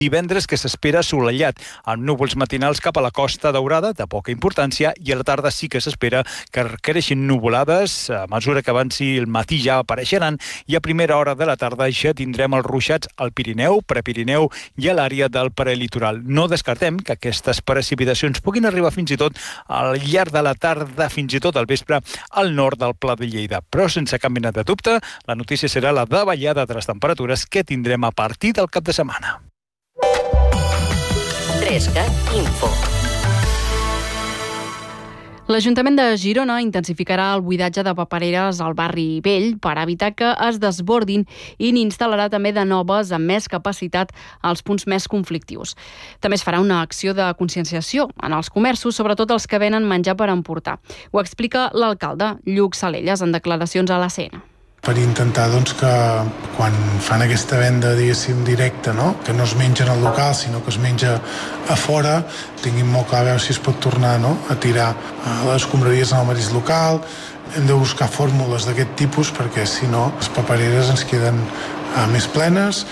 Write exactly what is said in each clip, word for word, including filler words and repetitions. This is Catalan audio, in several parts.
Divendres, que s'espera assolellat, amb núvols matinals cap a la Costa Daurada, de poca importància, i a la tarda sí que s'espera que creixin nuvolades. A mesura que avanci el matí ja apareixeran, i a primera hora de la tarda ja tindrem els ruixats al Pirineu, Prepirineu i a l'àrea del prelitoral. No descartem que aquestes precipitacions puguin arribar fins i tot al llarg de la tarda, fins i tot al vespre, al nord del Pla de Lleida. Però sense cap mena de dubte, la notícia serà la davallada de les temperatures que tindrem a partir del cap de setmana. Trescat Info. L'Ajuntament de Girona intensificarà el buidatge de papereres al barri vell per evitar que es desbordin i n'instal·larà també de noves amb més capacitat als punts més conflictius. També es farà una acció de conscienciació en els comerços, sobretot els que venen menjar per emportar. Ho explica l'alcalde Lluc Salelles en declaracions a l'A C N. Per intentar doncs, que quan fan aquesta venda, diguéssim, directa, no? que no es menja al local, sinó que es menja a fora, tinguin molt clar a veure si es pot tornar, no? a tirar les escombraries en el marisc local. Hem de buscar fórmules d'aquest tipus perquè, si no, les papereres ens queden uh, més plenes.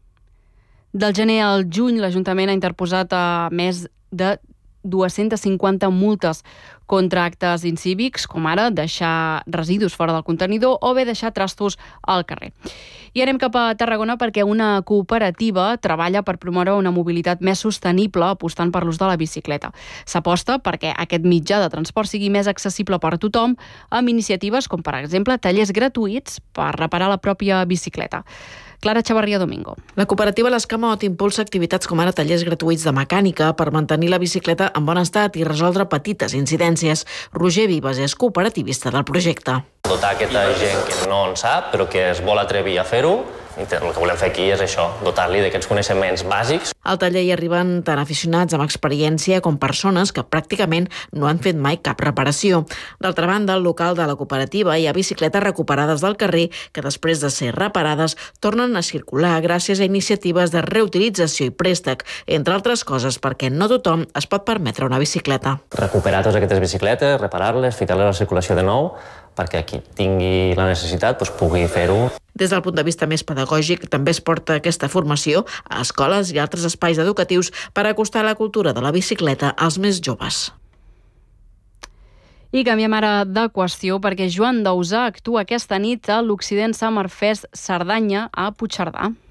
Del gener al juny, l'Ajuntament ha interposat a més de dues-centes cinquanta multes contra actes incívics, com ara deixar residus fora del contenidor o bé deixar trastos al carrer. I anem cap a Tarragona perquè una cooperativa treballa per promoure una mobilitat més sostenible apostant per l'ús de la bicicleta. S'aposta perquè aquest mitjà de transport sigui més accessible per a tothom amb iniciatives com, per exemple, tallers gratuïts per reparar la pròpia bicicleta. Clara Chavarria Domingo. La cooperativa L'Escamot impulsa activitats com ara tallers gratuïts de mecànica per mantenir la bicicleta en bon estat i resoldre petites incidències. Roger Vives és cooperativista del projecte. Dotar aquesta gent que no en sap, però que es vol atrevir a fer-ho. El que volem fer aquí és això, dotar-li d'aquests coneixements bàsics. Al taller hi arriben tant aficionats amb experiència com persones que pràcticament no han fet mai cap reparació. D'altra banda, al local de la cooperativa hi ha bicicletes recuperades del carrer que després de ser reparades tornen a circular gràcies a iniciatives de reutilització i préstec, entre altres coses perquè no tothom es pot permetre una bicicleta. Recuperar totes aquestes bicicletes, reparar-les, ficar-les a la circulació de nou, perquè qui tingui la necessitat doncs, pugui fer-ho. Des del punt de vista més pedagògic, també es porta aquesta formació a escoles i altres espais educatius per acostar la cultura de la bicicleta als més joves. I canviem ara de qüestió perquè Joan Dausà actua aquesta nit a l'Occident Summer Fest Cerdanya a Puigcerdà.